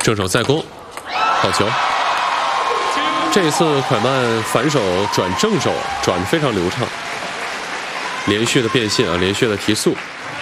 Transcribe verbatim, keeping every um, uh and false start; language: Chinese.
正手再攻，好球。这一次蒯曼反手转正手转得非常流畅，连续的变线啊，连续的提速。